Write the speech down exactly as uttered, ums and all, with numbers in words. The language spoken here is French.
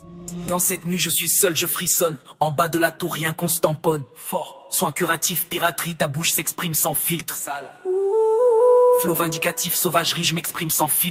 Dans cette nuit je suis seul, je frissonne. En bas de la tour rien qu'on se tamponne. Fort, soin curatif, piraterie, ta bouche s'exprime sans filtre. Sale. Flow vindicatif, sauvagerie, je m'exprime sans filtre.